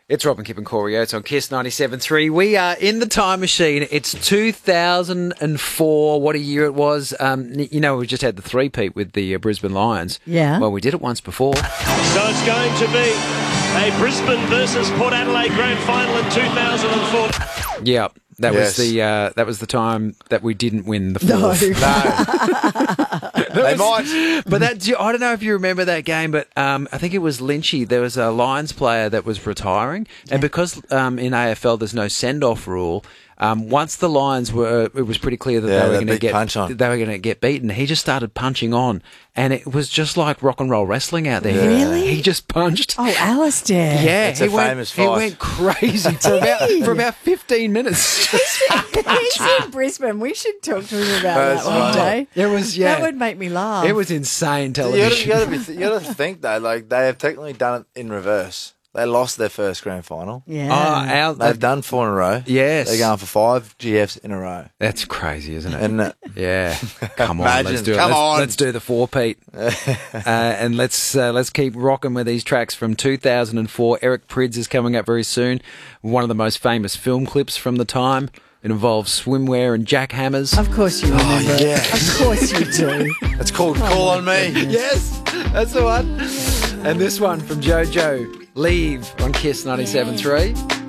It's Rob and Kip and Corey Oates on Kiss 97.3. We are in the time machine. It's 2004. What a year it was. We just had the three-peat with the Brisbane Lions. Yeah. Well, we did it once before. So it's going to be a Brisbane versus Port Adelaide grand final in 2004. Yeah. That Yes. was the time that we didn't win the fourth. They might. But I don't know if you remember that game, but I think it was Lynchy. There was a Lions player that was retiring, and because in AFL there's no send-off rule, once the Lions it was pretty clear that they were going to get beaten. He just started punching on, and it was just like rock and roll wrestling out there. Really? He just punched. Oh, Alistair. Yeah, It's a famous fight. He went crazy for about 15 minutes. He's in Brisbane. We should talk to him about that one day. It was That would make me laugh. It was insane You television. got to think though, like they have technically done it in reverse. They lost their first grand final. Yeah. They've done 4 in a row. Yes. They're going for 5 GFs in a row. That's crazy, isn't it? And Yeah, come on, Imagine. let's do it. Come on. Let's do the four-peat, and let's keep rocking with these tracks from 2004. Eric Prydz is coming up very soon. One of the most famous film clips from the time. It involves swimwear and jackhammers. Of course you remember. yes. Of course you do. it's called Call on Me. Yes, that's the one. And this one from JoJo, Leave on Kiss 97.3.